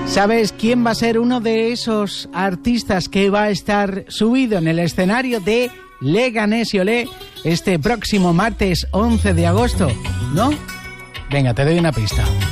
¿Sabes quién va a ser uno de esos artistas que va a estar subido en el escenario de Leganés y Olé este próximo martes 11 de agosto? ¿No? Venga, te doy una pista.